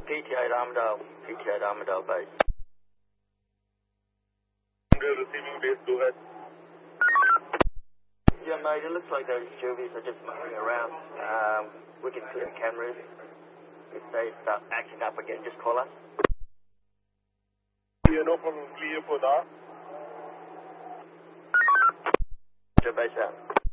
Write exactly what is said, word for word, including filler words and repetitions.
P T eight Armadale, P T eight Armadale base. Receiving base, go ahead. Yeah, mate, it looks like those Juvies are just mucking around. Um, we can clear cameras. If they start acting up again, just call us. Yeah, no problem. Clear for that. Base out.